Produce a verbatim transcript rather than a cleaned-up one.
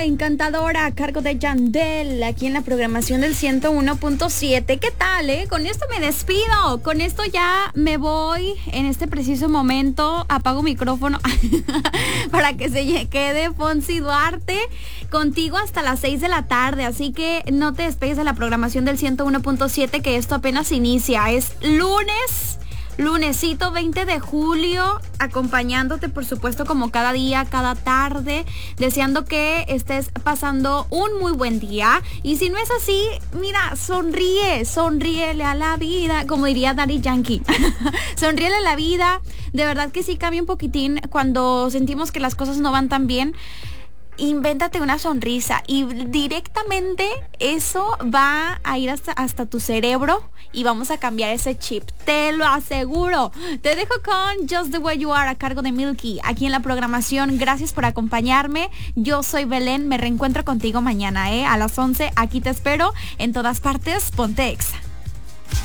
La Encantadora a cargo de Yandel, aquí en la programación del ciento uno punto siete. ¿Qué tal, eh? Con esto me despido, con esto ya me voy en este preciso momento, apago micrófono para que se quede Fonsi Duarte contigo hasta las seis de la tarde, así que no te despegues de la programación del ciento uno punto siete, que esto apenas inicia. Es lunes, lunesito veinte de julio, acompañándote por supuesto como cada día, cada tarde, deseando que estés pasando un muy buen día. Y si no es así, mira, sonríe, sonríele a la vida, como diría Daddy Yankee. Sonríele a la vida. De verdad que sí cambia un poquitín cuando sentimos que las cosas no van tan bien. Invéntate una sonrisa y directamente eso va a ir hasta, hasta tu cerebro y vamos a cambiar ese chip, te lo aseguro. Te dejo con Just the Way You Are a cargo de Milky aquí en la programación. Gracias por acompañarme. Yo soy Belén, me reencuentro contigo mañana, ¿eh? A las once. Aquí te espero en todas partes. Ponte Exa.